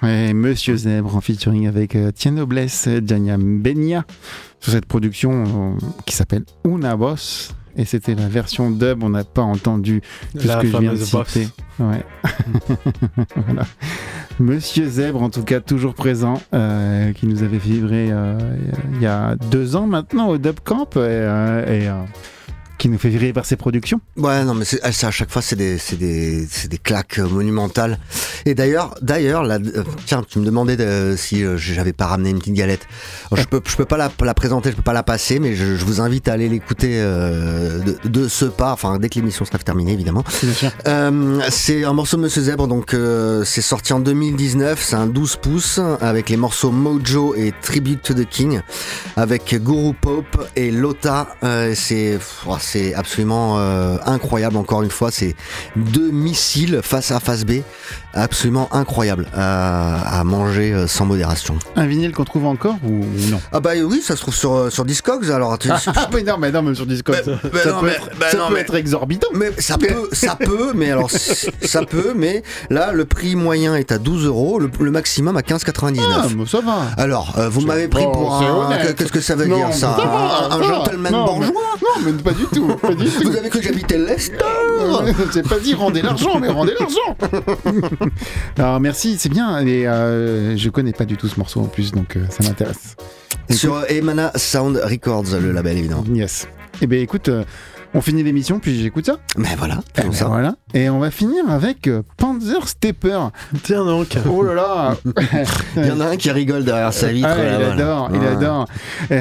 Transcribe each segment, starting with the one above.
Et Monsieur Zèbre en featuring avec Tiano Bless, Diana Benia sur cette production qui s'appelle Una Boss. Et c'était la version dub, on n'a pas entendu tout ce que je viens de citer. Ouais. Voilà. Monsieur Zèbre, en tout cas, toujours présent, qui nous avait vibrer il y a 2 ans maintenant au Dub Camp et qui nous fait virer par ses productions. Ouais, non, mais ça, à chaque fois, c'est des claques monumentales. Et d'ailleurs, là, tiens, tu me demandais si j'avais pas ramené une petite galette. Alors, je peux pas la présenter, je peux pas la passer, mais je vous invite à aller l'écouter de ce pas, enfin, dès que l'émission sera terminée, évidemment. Bien sûr. C'est un morceau de Monsieur Zèbre, donc c'est sorti en 2019, c'est un 12 pouces, avec les morceaux Mojo et Tribute to the King, avec Guru Pope et Lota. C'est absolument incroyable, encore une fois, c'est 2 missiles face A, face B, absolument incroyable à manger sans modération. Un vinyle qu'on trouve encore ou non? Ah bah oui, ça se trouve sur Discogs, alors... mais non, même sur Discogs, ça peut être exorbitant. Mais ça peut, mais alors, ça peut, mais là, le prix moyen est à 12 €, le maximum à 15,99. Ah, mais ça va. Alors, vous m'avez pris pour un... Qu'est-ce que ça veut dire, ça? Un gentleman bourgeois? Non, mais pas du tout. Vous avez cru que j'habitais l'Est? C'est pas dit rendez l'argent, mais rendez l'argent. Alors merci, c'est bien. Et je connais pas du tout ce morceau en plus, donc ça m'intéresse. Sur Emana Sound Records, le label, évidemment. Yes. Eh bien écoute, on finit l'émission, puis j'écoute ça. Mais voilà, ça. Voilà. Et on va finir avec Panzer Stepper. Tiens donc. Oh là là. Il y en a un qui rigole derrière sa vitre. Il adore.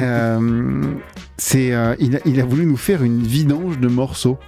Il a voulu nous faire une vidange de morceaux.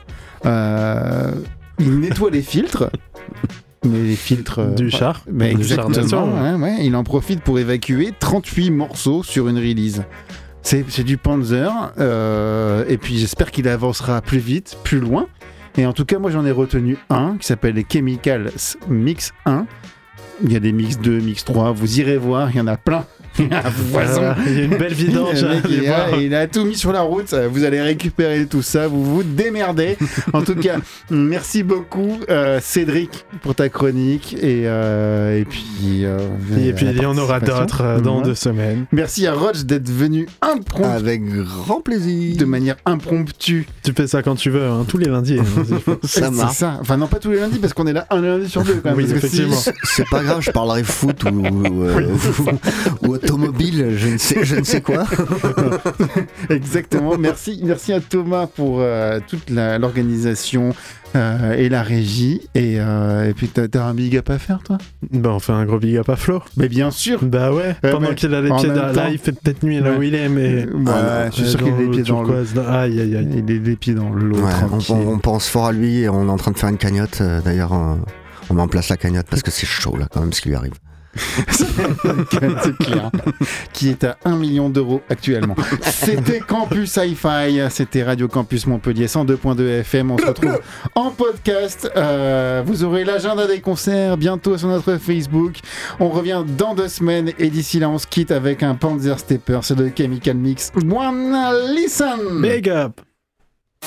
Il nettoie les filtres. Mais les filtres... du char. Mais exactement. Ouais. Il en profite pour évacuer 38 morceaux sur une release. C'est du Panzer. Et puis j'espère qu'il avancera plus vite, plus loin. Et en tout cas, moi j'en ai retenu un qui s'appelle les Chemicals Mix 1. Il y a des Mix 2, Mix 3. Vous irez voir, il y en a plein. Il y a une belle vidange. Il a tout mis sur la route. Vous allez récupérer tout ça. Vous vous démerdez. En tout cas, merci beaucoup Cédric pour ta chronique et puis il y en aura d'autres dans 2 semaines. Merci à Roch d'être venu avec grand plaisir, de manière impromptue. Tu fais ça quand tu veux, hein, tous les lundis. Ça marche. Ça. Enfin non, pas tous les lundis parce qu'on est là un lundi sur 2 quand même. Oui, effectivement. C'est pas grave, je parlerai foot ou automobile, je ne sais quoi. Exactement. Merci à Thomas pour toute l'organisation et la régie. Et puis t'as un big up à faire, toi? Bah on fait un gros big up à Flo. Mais bien sûr. Bah ouais. Pendant qu'il a les pieds dans... Là, il fait peut-être nuit là où il est, mais... je suis sûr qu'il a les pieds dans l'eau. Aïe. Il a les pieds dans l'eau. Ouais, on pense fort à lui et on est en train de faire une cagnotte. D'ailleurs, on met en place la cagnotte parce que c'est chaud là quand même ce qui lui arrive. C'est clair. Qui est à 1 million d'euros actuellement. C'était Campus Hi-Fi, c'était Radio Campus Montpellier 102.2 FM. On se retrouve en podcast. Vous aurez l'agenda des concerts bientôt sur notre Facebook. On revient dans 2 semaines et d'ici là on se quitte avec un Panzer Stepper. C'est le Chemical Mix. One listen. Big up.